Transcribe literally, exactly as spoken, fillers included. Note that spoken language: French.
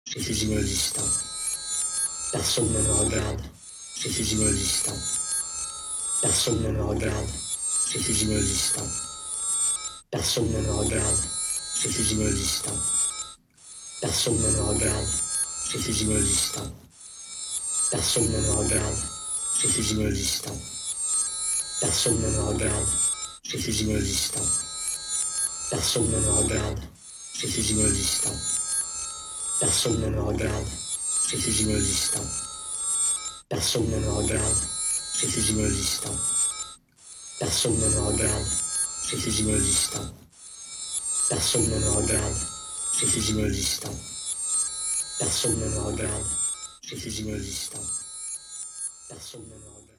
je suis inexistant. Personne ne me regarde, je suis inexistant. Personne ne me regarde, je suis inexistant. Personne ne me regarde, je suis inexistant. Personne ne me regarde, je suis inexistant. Personne ne me regarde, je suis inexistant. Personne ne me regarde, je suis inexistant. Personne ne me regarde, je suis inexistant. Personne ne me regarde, je suis inexistant. Personne ne me regarde, je suis inexistant. Personne ne me regarde, je suis inexistant. Personne ne me regarde, je suis inexistant. Personne ne me regarde, je suis inexistant. Personne ne me regarde.